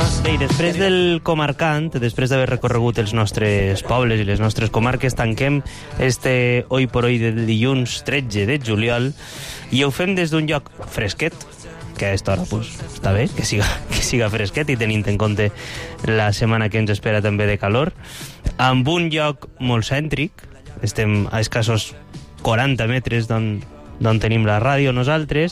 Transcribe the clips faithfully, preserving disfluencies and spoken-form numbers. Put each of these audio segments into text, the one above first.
Bé, i després del Comarcant, després d'haver recorregut els nostres pobles i les nostres comarques, tanquem este Hoy por Hoy del dilluns tretze de juliol i ho fem des d'un lloc fresquet, que a aquesta hora pues, està bé, que siga, que siga fresquet i tenint en compte la setmana que ens espera també de calor, amb un lloc molt cèntric, estem a escassos quaranta metres d'on d'on tenim la ràdio nosaltres,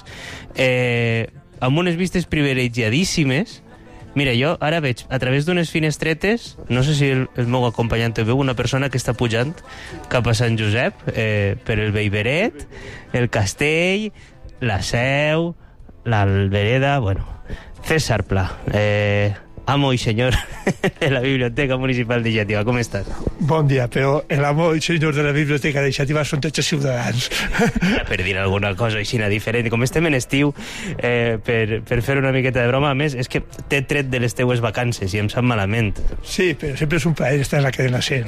eh, amb unes vistes privilegiadíssimes. Mira, jo ara veig a través d'unes finestretes, no sé si el, el meu acompanyant te veu, una persona que està pujant cap a Sant Josep, eh, per el Bellveret, el Castell, la Seu, l'Albereda, bueno, César Pla, eh, amo y señor de la Biblioteca Municipal de Xàtiva, com estàs? Bon dia, però l'amo i senyor de la Biblioteca de Xàtiva són tots els ciutadans. Per dir alguna cosa així diferent, com estem en estiu, eh, per, per fer una miqueta de broma, a més, és que t'he tret de les teues vacances i em sap malament. Sí, però sempre és un plaer estar en la cadena SER.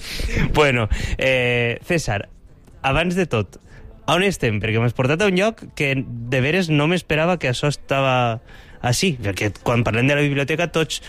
Bueno, eh, César, abans de tot, on estem? Perquè m'has portat a un lloc que de veres no m'esperava que això estava així, perquè quan parlem de la biblioteca tots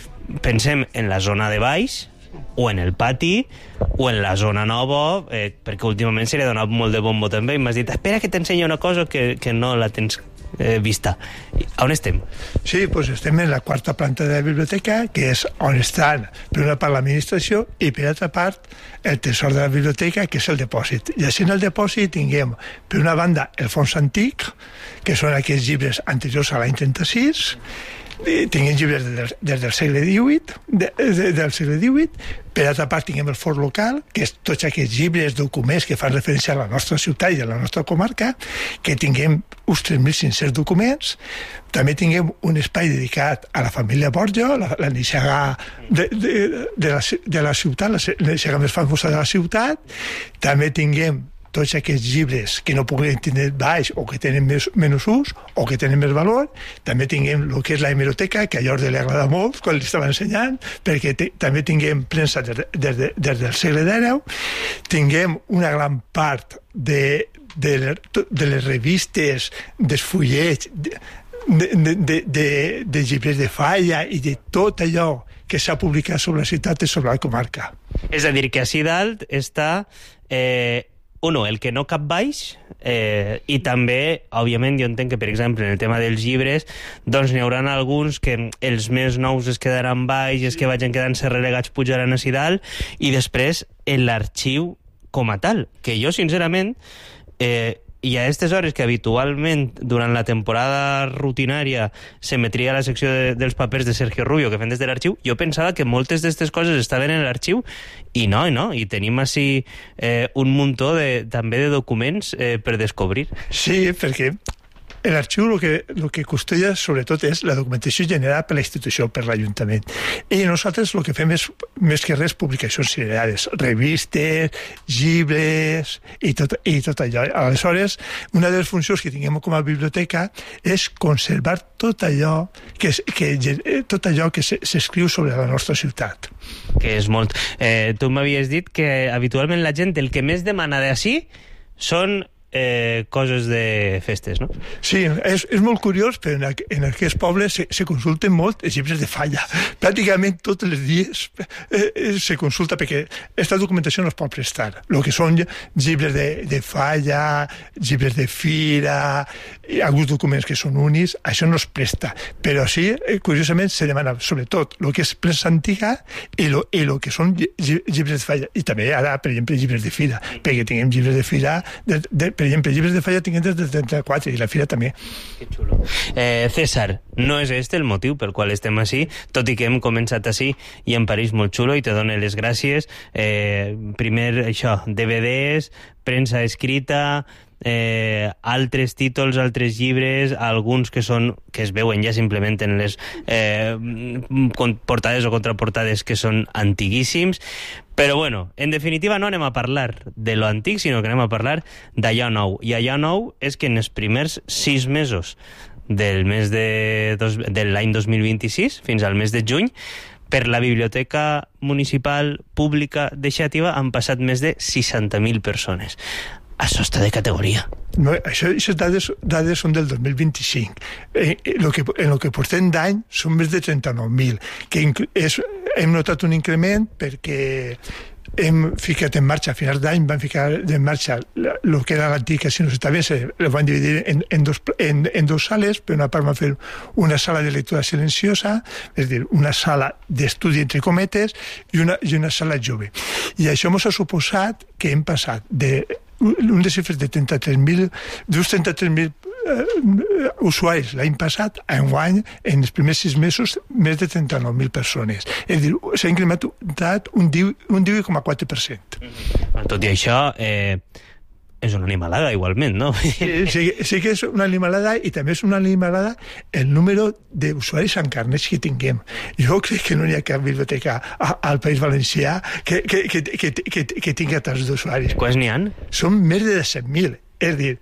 pensem en la zona de baix o en el pati o en la zona nova, eh, perquè últimament se li ha donat molt de bombo també i m'has dit, espera que t'ensenyi una cosa que, que no la tens eh, vista. On estem? Sí, doncs estem en la quarta planta de la biblioteca, que és on estan per una part l'administració i per altra part el tresor de la biblioteca, que és el depòsit. I així en el depòsit tinguem per una banda el fons antic, que són aquells llibres anteriors a l'any trenta-sis, tinguem llibres des, des del segle divuit, de, de, del segle divuit, per altra part tinguem el fons local, que és tots aquells llibres, documents que fan referència a la nostra ciutat i a la nostra comarca, que tinguem uns tres mil cinc-cents documents. També tinguem un espai dedicat a la família Borja, la, la neixega de, de, de, la, de la ciutat, la neixega més famosa de la ciutat. També tinguem tots aquests llibres que no puguem tenir baix o que tenen més, menys ús o que tenen més valor. També tinguem el que és la hemeroteca, que a Jordi li agrada molt quan li estava ensenyant, perquè te, també tinguem premsa des, des, de, des del segle deu. Tinguem una gran part de, de, de les revistes, dels fullets, de, de, de, de, de llibres de falla i de tot allò que s'ha publicat sobre la ciutat i sobre la comarca. És a dir, que així dalt està... Eh... Uno, el que no cap baix, eh, i també, òbviament, jo entenc que, per exemple, en el tema dels llibres, doncs n'hi haurà alguns que els més nous es quedaran baix, els que vagin quedant-se relegats pujaran a dalt, i després en l'arxiu com a tal, que jo, sincerament, eh, i a aquestes hores que habitualment durant la temporada rutinària s'emetria la secció de, dels papers de Sergio Rubio que fem des de l'arxiu, jo pensava que moltes d'aquestes coses estaven en l'arxiu i no, i no, i tenim així eh, un muntó de, també de documents eh, per descobrir. Sí, perquè l'arxiu el que, el que custodia sobretot és la documentació generada per la institució, per l'Ajuntament. I nosaltres el que fem és, més que res, publicacions generades, revistes, llibres i tot, i tot allò. Aleshores, una de les funcions que tinguem com a biblioteca és conservar tot allò que, que, tot allò que s'escriu sobre la nostra ciutat. Que és molt... Eh, tu m'havies dit que habitualment la gent el que més demana d'ací són Eh, coses de festes, no? Sí, és, és molt curiós, però en, aqu en aquests pobles se, se consulten molt els llibres de falla. Pràcticament tots els dies eh, se consulta, perquè aquesta documentació no es pot prestar. El que són llibres de, de falla, llibres de fira, i alguns documents que són únics, això no es presta. Però sí, eh, curiosament, se demana sobretot el que és premsa antiga i el i lo que són llibres de falla. I també ara, per exemple, llibres de fira, perquè tinguem llibres de fira de, de per exemple, llibres de falla tinguem des del trenta-quatre i la fira també. Que xulo. Eh, César, no és este el motiu pel qual estem així, tot i que hem començat així i em pareix molt xulo i te dono les gràcies. Eh, primer, això, D V Ds, premsa escrita, eh, altres títols, altres llibres, alguns que són que es veuen ja simplement en les eh, portades o contraportades que són antiguíssims. Però bueno, en definitiva no anem a parlar de lo antic, sinó que anem a parlar d'allò nou. I allò nou és que en els primers sis mesos del mes de, dos, de l'any dos mil vint-i-sis fins al mes de juny, per la Biblioteca Municipal Pública de Xàtiva han passat més de seixanta mil persones. Això està de categoria. No, això, aquestes dades, dades són del dos mil vint-i-cinc. Eh, lo que, en el que portem d'any són més de trenta-nou mil, que és, hem notat un increment perquè hem ficat en marxa, a finals d'any van ficar en marxa el que era l'antic Casino Sotavent, ho van dividir en, en, dos, en, en dos sales. Per una part van fer una sala de lectura silenciosa, és a dir, una sala d'estudi entre cometes i una, i una sala jove. I això ens ha suposat que hem passat de un de xifres de trenta-tres mil, d'uns trenta-tres mil uh, usuaris l'any passat, a enguany, en els primers sis mesos, més de trenta-nou mil persones. És a dir, s'ha incrementat un divuit coma quatre per cent. Mm-hmm. Tot i això, eh, és una animalada, igualment, no? Sí, sí, sí que és una animalada, i també és una animalada el número d'usuaris en carnets que tinguem. Jo crec que no hi ha cap biblioteca al País Valencià que, que, que, que, que, que tingui tants d'usuaris. Quants n'hi ha? Són més de disset mil. És a dir,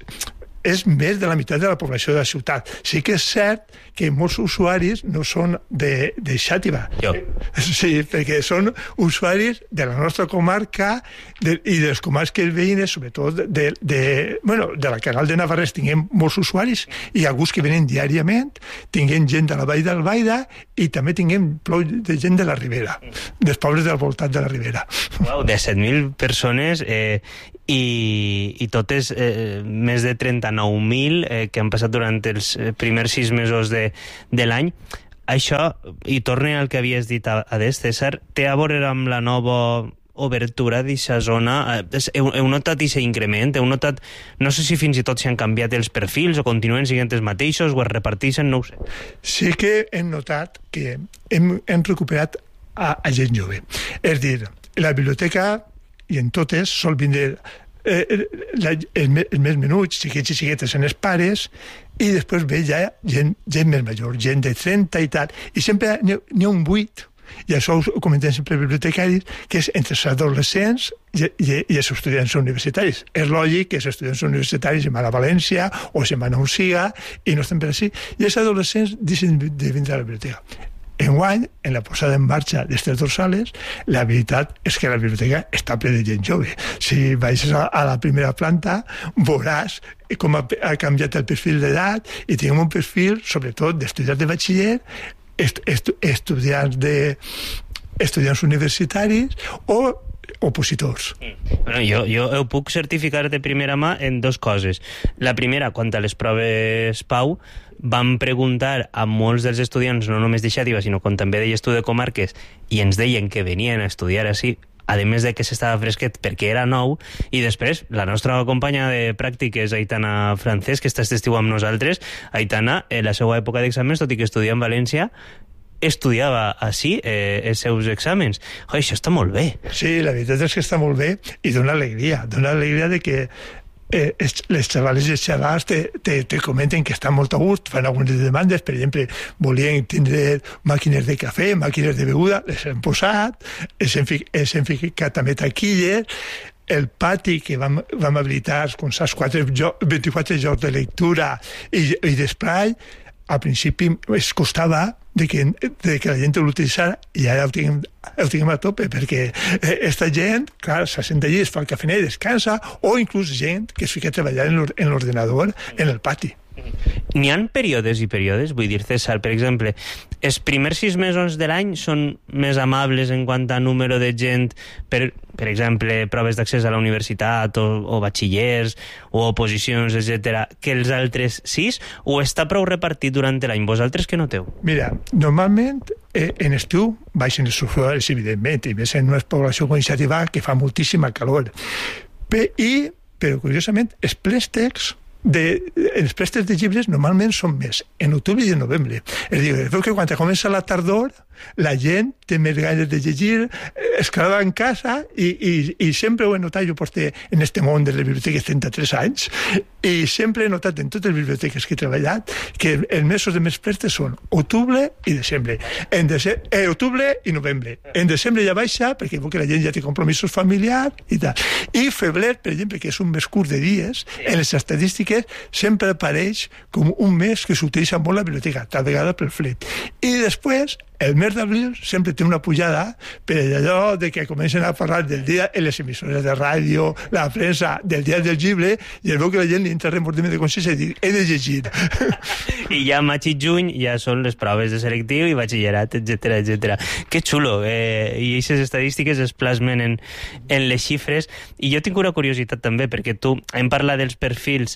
és més de la meitat de la població de la ciutat. Sí que és cert que molts usuaris no són de, de Xàtiva. Jo. Sí, perquè són usuaris de la nostra comarca de, i de les comarques veïnes, sobretot de, de, bueno, de la Canal de Navarrés tinguem molts usuaris, i alguns que venen diàriament, tinguem gent de la Vall d'Albaida i també tinguem plou de gent de la Ribera, dels pobles del voltant de la Ribera. Wow, disset mil persones eh, i, i totes eh, més de trenta-nou mil eh, que han passat durant els primers sis mesos de, de l'any. Això, i torne al que havies dit a, a des, César, té a veure amb la nova obertura d'aquesta zona? Heu, heu notat aquest increment? Heu notat, no sé si fins i tot s'han canviat els perfils o continuen sent els mateixos o es reparteixen, no ho sé. Sí que hem notat que hem, hem recuperat a, a gent jove. És dir, la biblioteca, i en totes, sol vindre eh, la, el, els més menuts, xiquets i xiquetes en els pares, i després ve ja gent, gent més major, gent de trenta i tal, i sempre n'hi ha un buit, i això ho comentem sempre els bibliotecaris, que és entre els adolescents i, i, i els estudiants universitaris. És lògic que els estudiants universitaris se'n van a València o se'n van a Usiga i no estan per així, i els adolescents deixen de vindre a la biblioteca. Enguany, en la posada en marxa d'aquestes dos sales, la veritat és que la biblioteca està plena de gent jove. Si baixes a, a la primera planta, veuràs com ha, ha canviat el perfil d'edat, i tenim un perfil, sobretot, d'estudiants de batxiller, est, est, estudiants, de, estudiants universitaris o opositors. Bueno, jo, jo ho puc certificar de primera mà en dues coses. La primera, quan a les proves Pau, vam preguntar a molts dels estudiants, no només de Xàtiva, sinó com també de l'estudi de comarques, i ens deien que venien a estudiar així, a més de que s'estava fresquet perquè era nou. I després, la nostra companya de pràctiques, Aitana Francés, que està estiu amb nosaltres, Aitana, en la seva època d'exàmens, tot i que estudia en València, estudiava així eh, els seus exàmens. Oh, això està molt bé. Sí, la veritat és que està molt bé i dona alegria. Dona alegria de que eh, les xavales i els xavals te, te, te comenten que estan molt a gust, fan algunes demandes, per exemple, volien tindre màquines de cafè, màquines de beguda, les hem posat, els hem, fic, els hem ficat també taquilles, el pati que vam, vam habilitar com saps, vint-i-quatre jocs de lectura i, i d'esplai, al principi es costava de que, de que la gent l'utilitzara, i ara ho tinguem, ho tinguem a tope, perquè aquesta gent, clar, se sent allí, es fa el cafenet, descansa, o inclús gent que es fica a treballar en l'ordinador en el pati. N'hi ha períodes i períodes, vull dir, César, per exemple, els primers sis mesos de l'any són més amables en quant a número de gent, per, per exemple, proves d'accés a la universitat o, o batxillers o oposicions, etcètera, que els altres sis, o està prou repartit durant l'any? Vosaltres que noteu? Mira, normalment eh, en estiu baixen els usuaris, evidentment, i més en una població com Xàtiva que fa moltíssima calor. Pe, i, però curiosament, els préstecs De, els préstecs de llibres normalment són més en octubre i en novembre. És a dir, veu que quan comença la tardor la gent té més ganes de llegir, es quedava en casa i, i, i sempre ho he notat. Jo porto en este món de les biblioteques trenta-tres anys i sempre he notat en totes les biblioteques que he treballat que els mesos de més préstecs són octubre i desembre. En desembre, eh, octubre i novembre. En desembre ja baixa perquè veu que la gent ja té compromisos familiars i tal. I febrer, per exemple, que és un mes curt de dies, en les estadístiques sempre apareix com un mes que s'utilitza molt la biblioteca, tal vegada pel fred. I després, el mes d'abril sempre té una pujada per allò de que comencen a parlar del dia en les emissores de ràdio, la premsa, del dia del llibre, i es veu que la gent li entra remordiment de consciència i dir, he de llegir. I ja maig i juny ja són les proves de selectiu i batxillerat, etcètera, etcètera. Que xulo, eh? I aquestes estadístiques es plasmen en, en les xifres. I jo tinc una curiositat també, perquè tu hem parlat dels perfils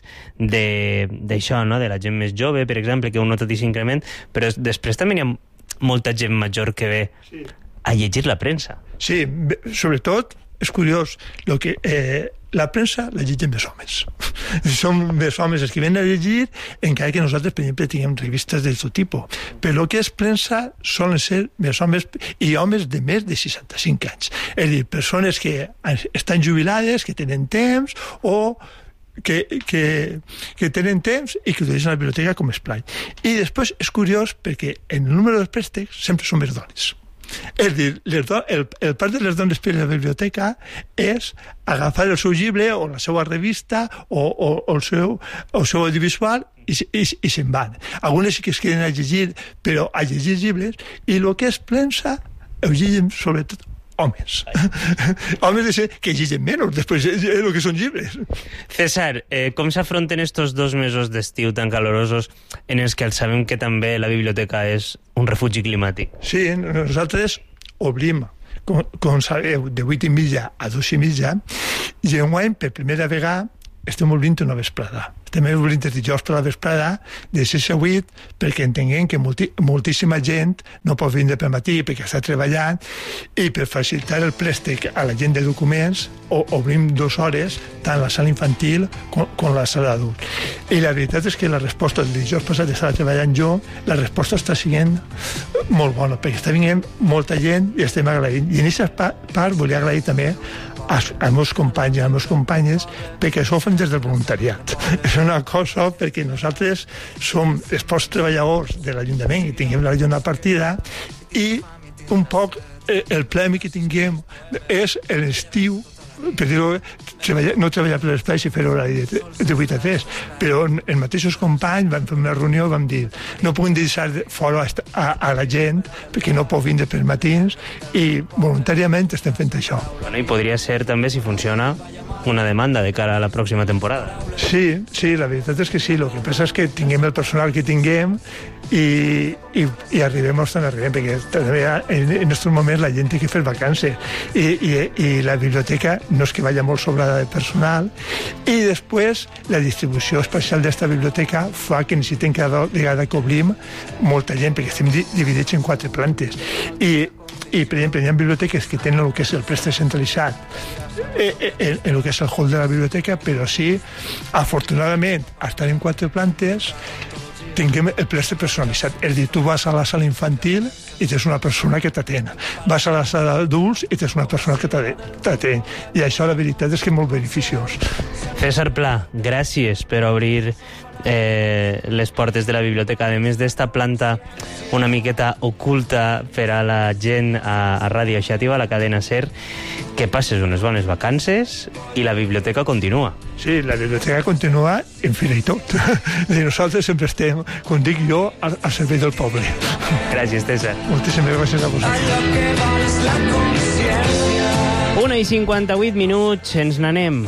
d'això, no? De la gent més jove, per exemple, que heu notat aquest increment, però després també hi ha molta gent major que ve sí. a llegir la premsa. Sí, sobretot, és curiós, lo que, eh, la premsa la llegeixen més homes. Són més homes els que venen a llegir, encara que nosaltres, per exemple, tinguem revistes de tot tipus. Però el que és premsa solen ser més homes i homes de més de seixanta-cinc anys. És a dir, persones que estan jubilades, que tenen temps, o que, que, que tenen temps i que utilitzen la biblioteca com a esplai. I després és curiós perquè en el número dels préstecs sempre són més dones. És dir, les do, el, el part de les dones per a la biblioteca és agafar el seu llibre o la seva revista o, o, o, el, seu, o el seu audiovisual i, i, i se'n van. Algunes sí que es queden a llegir, però a llegir llibres, i el que és premsa ho llegim sobretot homes. Homes de que llegeixen menys després el que són llibres. César, eh, com s'afronten estos dos mesos d'estiu tan calorosos en els que sabem que també la biblioteca és un refugi climàtic? Sí, nosaltres obrim, com, com sabeu, de vuit i mitja a dos i mitja, i enguany, per primera vegada, estem obrint una vesprada. Estem obrint els dijous per la vesprada de sis a vuit perquè entenguem que molti, moltíssima gent no pot vindre pel matí perquè està treballant, i per facilitar el préstec a la gent de documents o, obrim dues hores tant la sala infantil com, com la sala d'adult. I la veritat és que la resposta del dijous passat estava treballant jo, la resposta està sent molt bona perquè està venint molta gent i estem agraint. I en aquesta part volia agrair també als, als meus companys i a les meves companyes perquè això ho fem des del voluntariat. És una cosa perquè nosaltres som els pocs treballadors de l'Ajuntament i tinguem la jornada partida, i un poc el premi que tinguem és l'estiu, per dir-ho, no treballar per l'espai i fer horari de vuit a tres, però els mateixos companys vam fer una reunió i vam dir no puguin deixar fora a, a la gent perquè no pot vindre per matins, i voluntàriament estem fent això. Bueno, i podria ser també, si funciona, una demanda de cara a la pròxima temporada. Sí, sí, la veritat és que sí. El que passa és que tinguem el personal que tinguem i, i, i arribem on arribem, perquè també en, en aquests moments la gent té que fer vacances i, i, i la biblioteca no és que vaya molt sobrada de personal, i després la distribució espacial d'esta biblioteca fa que necessitem cada vegada que obrim molta gent, perquè estem dividits en quatre plantes. I I, per exemple, hi ha biblioteques que tenen el que és el préstec centralitzat en el que és el hall de la biblioteca, però sí, afortunadament, estar en quatre plantes, tinguem el préstec personalitzat. És a dir, tu vas a la sala infantil i tens una persona que t'atén. Vas a la sala d'adults i tens una persona que t'atén. I això, la veritat, és que és molt beneficiós. César Pla, gràcies per obrir eh, les portes de la biblioteca, a més d'esta planta una miqueta oculta per a la gent a, a Ràdio Xàtiva, la cadena SER. Que passes unes bones vacances i la biblioteca continua. Sí, la biblioteca continua en fira i tot. I nosaltres sempre estem, com dic jo, al, al servei del poble. Gràcies, César. Moltíssimes gràcies a vosaltres. Una i cinquanta-vuit minuts, ens n'anem.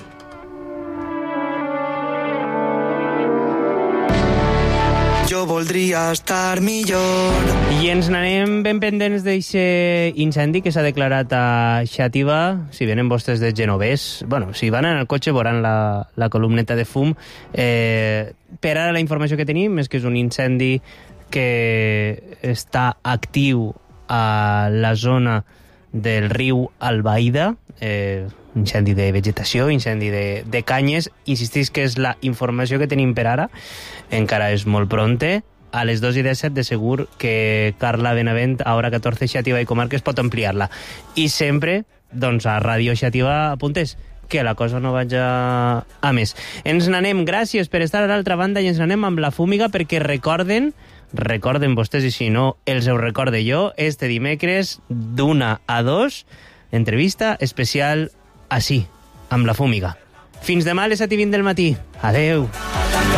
Jo voldria estar millor. I ens n'anem ben pendents d'aquest incendi que s'ha declarat a Xàtiva. Si venen vostres de Genovés, bueno, si van en el cotxe veuran la, la columneta de fum. Eh, per ara la informació que tenim és que és un incendi que està actiu a la zona del riu Albaida, eh, incendi de vegetació, incendi de, de canyes. Insistís que és la informació que tenim per ara, encara és molt pronte. A les dos i disset de segur que Carla Benavent, a Hora catorze, Xàtiva i Comarques, pot ampliar-la. I sempre, doncs, a Ràdio Xàtiva apuntes que la cosa no vaig a, a més. Ens n'anem, gràcies per estar a l'altra banda, i ens n'anem amb la fúmiga, perquè recorden, recorden vostès, i si no els ho recorde jo, este dimecres d'una a dos, entrevista especial així, amb la fúmiga. Fins demà a les set i vint del matí. Adeu.